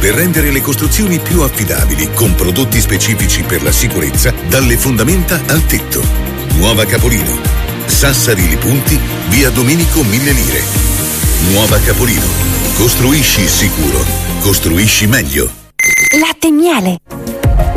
per rendere le costruzioni più affidabili, con prodotti specifici per la sicurezza, dalle fondamenta al tetto. Nuova Capolino. Sassari Li Punti, via Domenico 1000 Lire. Nuova Capolino. Costruisci sicuro. Costruisci meglio. Latte e miele.